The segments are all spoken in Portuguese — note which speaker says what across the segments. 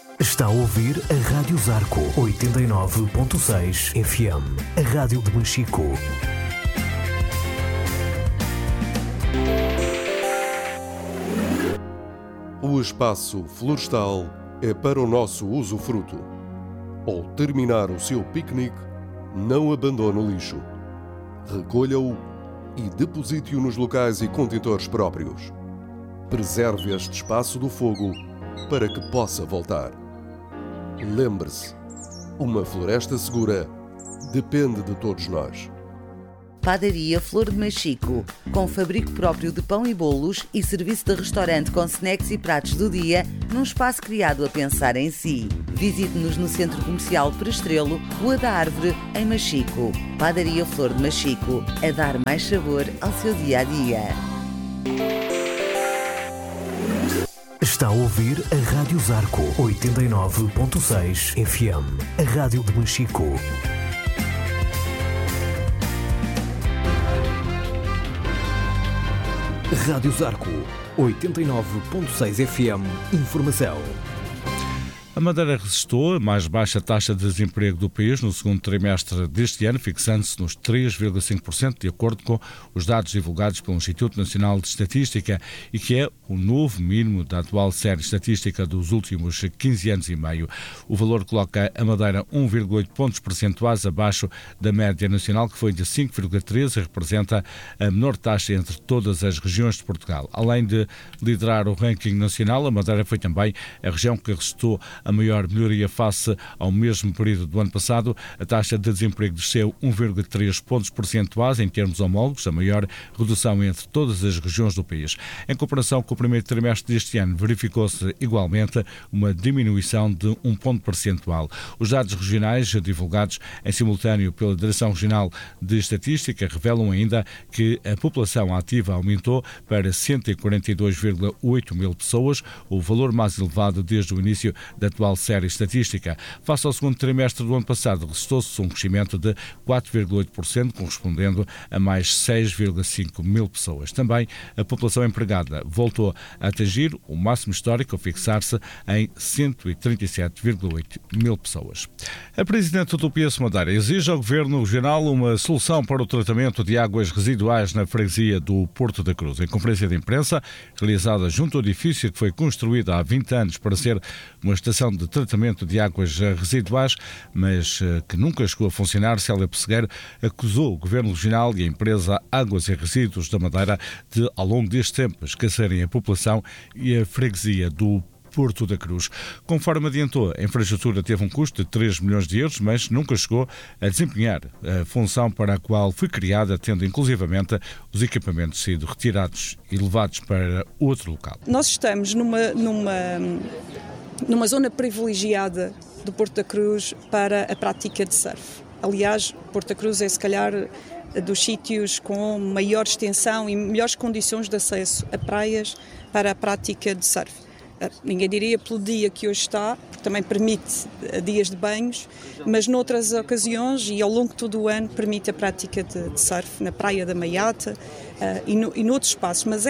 Speaker 1: Está a ouvir a Rádio Zarco 89.6 FM, a rádio de Machico.
Speaker 2: O espaço florestal é para o nosso usufruto. Ao terminar o seu piquenique, não abandone o lixo. Recolha-o e deposite-o nos locais e contentores próprios. Preserve este espaço do fogo para que possa voltar. Lembre-se, uma floresta segura depende de todos nós.
Speaker 3: Padaria Flor de Machico, com fabrico próprio de pão e bolos e serviço de restaurante com snacks e pratos do dia, num espaço criado a pensar em si. Visite-nos no Centro Comercial Perestrelo, Rua da Árvore, em Machico. Padaria Flor de Machico, a dar mais sabor ao seu dia-a-dia.
Speaker 1: Está a ouvir a Rádio Zarco 89.6 FM, a rádio de Machico. Rádio Zarco 89.6 FM. Informação.
Speaker 4: A Madeira registrou a mais baixa taxa de desemprego do país no segundo trimestre deste ano, fixando-se nos 3,5%, de acordo com os dados divulgados pelo Instituto Nacional de Estatística, e que é o novo mínimo da atual série estatística dos últimos 15 anos e meio. O valor coloca a Madeira 1,8 pontos percentuais abaixo da média nacional, que foi de 5,13, e representa a menor taxa entre todas as regiões de Portugal. Além de liderar o ranking nacional, a Madeira foi também a região que registrou a maior melhoria face ao mesmo período do ano passado. A taxa de desemprego desceu 1,3 pontos percentuais em termos homólogos, a maior redução entre todas as regiões do país. Em comparação com o primeiro trimestre deste ano, verificou-se igualmente uma diminuição de 1 ponto percentual. Os dados regionais divulgados em simultâneo pela Direção Regional de Estatística revelam ainda que a população ativa aumentou para 142,8 mil pessoas, o valor mais elevado desde o início da atual série estatística. Face ao segundo trimestre do ano passado, registrou-se um crescimento de 4,8%, correspondendo a mais 6,5 mil pessoas. Também a população empregada voltou a atingir o máximo histórico, a fixar-se em 137,8 mil pessoas. A Presidente do PS Madeira exige ao Governo Regional uma solução para o tratamento de águas residuais na freguesia do Porto da Cruz. Em conferência de imprensa, realizada junto ao edifício que foi construído há 20 anos para ser uma estação de tratamento de águas residuais, mas que nunca chegou a funcionar, Célia Pessegueiro acusou o Governo Regional e a empresa Águas e Resíduos da Madeira de, ao longo deste tempo, esquecerem a população e a freguesia do Porto da Cruz. Conforme adiantou, a infraestrutura teve um custo de 3 milhões de euros, mas nunca chegou a desempenhar a função para a qual foi criada, tendo inclusivamente os equipamentos sido retirados e levados para outro local.
Speaker 5: Nós estamos numa zona privilegiada do Porto da Cruz para a prática de surf. Aliás, Porto da Cruz é, se calhar, dos sítios com maior extensão e melhores condições de acesso a praias para a prática de surf. Ninguém diria pelo dia que hoje está, porque também permite dias de banhos, mas noutras ocasiões e ao longo de todo o ano permite a prática de surf na Praia da Maiata e noutros espaços. Mas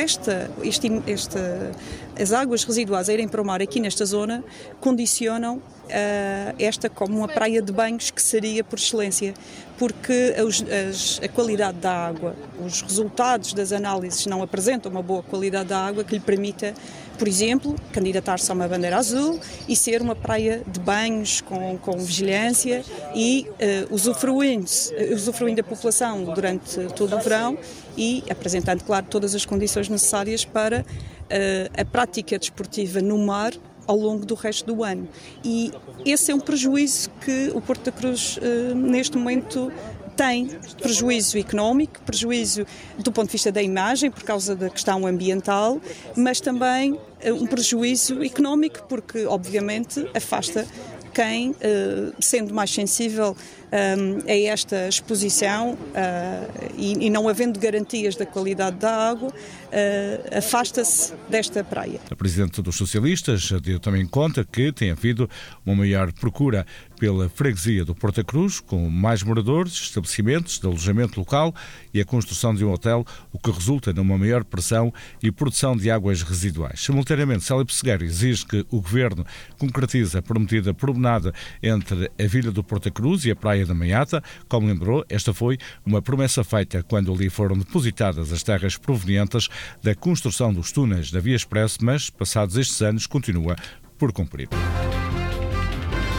Speaker 5: as águas residuais a irem para o mar aqui nesta zona condicionam esta como uma praia de banhos que seria por excelência, porque a qualidade da água, os resultados das análises não apresentam uma boa qualidade da água que lhe permita, por exemplo, candidatar-se a uma bandeira azul e ser uma praia de banhos com vigilância e usufruindo da população durante todo o verão e apresentando, claro, todas as condições necessárias para a prática desportiva no mar ao longo do resto do ano. E esse é um prejuízo que o Porto da Cruz, neste momento, tem. Prejuízo económico, prejuízo do ponto de vista da imagem, por causa da questão ambiental, mas também um prejuízo económico, porque, obviamente, afasta quem, sendo mais sensível a esta exposição e não havendo garantias da qualidade da água, afasta-se desta praia.
Speaker 4: A Presidente dos Socialistas deu também conta que tem havido uma maior procura pela freguesia do Porta Cruz, com mais moradores, estabelecimentos de alojamento local e a construção de um hotel, o que resulta numa maior pressão e produção de águas residuais. Simultaneamente, Célia Pessegueira exige que o Governo concretize a prometida promenada entre a Vila do Porta Cruz e a Praia da Maiata. Como lembrou, esta foi uma promessa feita quando ali foram depositadas as terras provenientes da construção dos túneis da Via Expresso, mas, passados estes anos, continua por cumprir.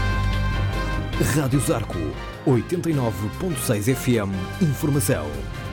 Speaker 1: Rádio Zarco, 89.6 FM. Informação.